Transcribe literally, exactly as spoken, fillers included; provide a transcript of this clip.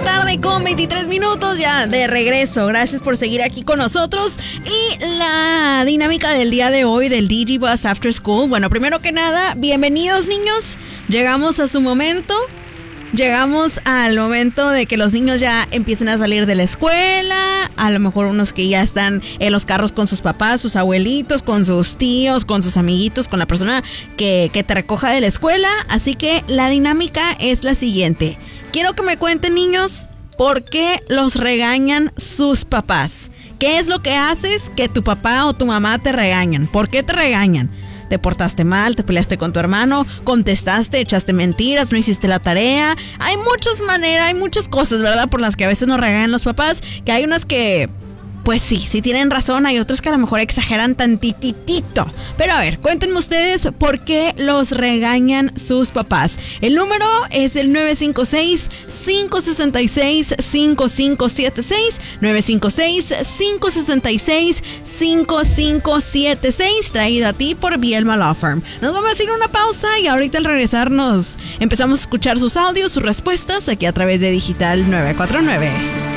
la tarde con veintitrés minutos ya de regreso. Gracias por seguir aquí con nosotros. Y la dinámica del día de hoy del Digibus After School. Bueno, primero que nada, bienvenidos niños. Llegamos a su momento. Llegamos al momento de que los niños ya empiecen a salir de la escuela. A lo mejor unos que ya están en los carros con sus papás, sus abuelitos, con sus tíos, con sus amiguitos, con la persona que, que te recoja de la escuela. Así que la dinámica es la siguiente. Quiero que me cuenten, niños, por qué los regañan sus papás. ¿Qué es lo que haces que tu papá o tu mamá te regañan? ¿Por qué te regañan? ¿Te portaste mal? ¿Te peleaste con tu hermano? ¿Contestaste? ¿Echaste mentiras? ¿No hiciste la tarea? Hay muchas maneras, hay muchas cosas, ¿verdad? Por las que a veces nos regañan los papás. Que hay unas que, pues sí, sí tienen razón. Hay otras que a lo mejor exageran tantititito. Pero a ver, cuéntenme ustedes por qué los regañan sus papás. El número es el nueve cinco seis, cinco seis seis, cinco cinco siete seis. nueve cinco seis, cinco seis seis, cinco cinco siete seis. Traído a ti por Bielma Law Firm. Nos vamos a ir a una pausa y ahorita al regresar nos empezamos a escuchar sus audios, sus respuestas aquí a través de Digital nueve cuatro nueve.